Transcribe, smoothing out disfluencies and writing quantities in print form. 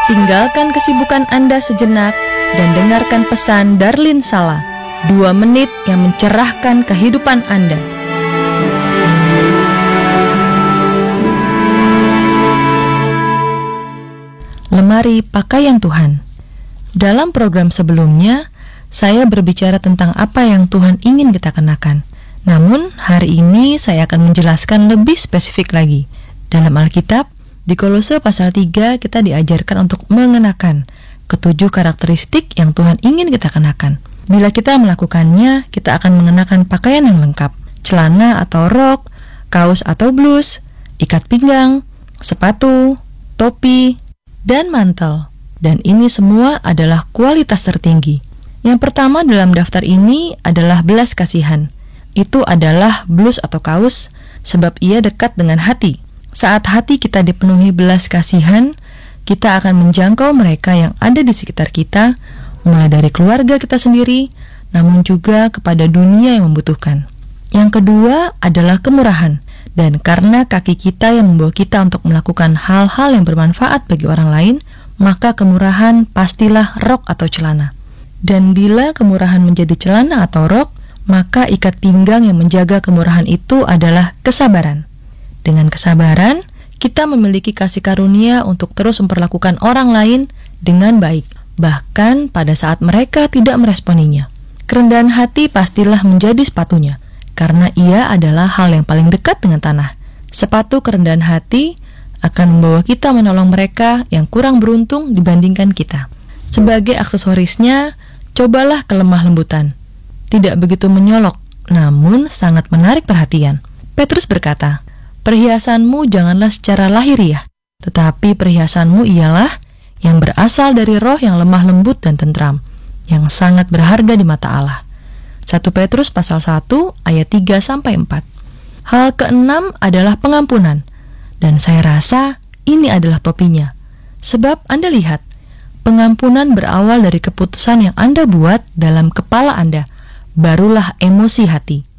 Tinggalkan kesibukan Anda sejenak dan dengarkan pesan Darlin Sala, 2 menit yang mencerahkan kehidupan Anda. Lemari Pakaian Tuhan. Dalam program sebelumnya, saya berbicara tentang apa yang Tuhan ingin kita kenakan. Namun, hari ini saya akan menjelaskan lebih spesifik lagi. Dalam Alkitab, di Kolose pasal 3 kita diajarkan untuk mengenakan ke-7 karakteristik yang Tuhan ingin kita kenakan. Bila kita melakukannya, kita akan mengenakan pakaian yang lengkap, celana atau rok, kaos atau blus, ikat pinggang, sepatu, topi, dan mantel. Dan ini semua adalah kualitas tertinggi. Yang pertama dalam daftar ini adalah belas kasihan. Itu adalah blus atau kaos, sebab ia dekat dengan hati. Saat hati kita dipenuhi belas kasihan, kita akan menjangkau mereka yang ada di sekitar kita, mulai dari keluarga kita sendiri, namun juga kepada dunia yang membutuhkan. Yang kedua adalah kemurahan, dan karena kaki kita yang membawa kita untuk melakukan hal-hal yang bermanfaat bagi orang lain, maka kemurahan pastilah rok atau celana. Dan bila kemurahan menjadi celana atau rok, maka ikat pinggang yang menjaga kemurahan itu adalah kesabaran. Dengan kesabaran, kita memiliki kasih karunia untuk terus memperlakukan orang lain dengan baik, bahkan pada saat mereka tidak meresponinya. Kerendahan hati pastilah menjadi sepatunya, karena ia adalah hal yang paling dekat dengan tanah. Sepatu kerendahan hati akan membawa kita menolong mereka yang kurang beruntung dibandingkan kita. Sebagai aksesorisnya, cobalah kelemah lembutan. Tidak begitu menyolok, namun sangat menarik perhatian. Petrus berkata, "Perhiasanmu janganlah secara lahiriah, tetapi perhiasanmu ialah yang berasal dari roh yang lemah lembut dan tentram, yang sangat berharga di mata Allah." 1 Petrus pasal 1 ayat 3-4. Hal keenam adalah pengampunan, dan saya rasa ini adalah topinya. Sebab Anda lihat, pengampunan berawal dari keputusan yang Anda buat dalam kepala Anda, barulah emosi hati.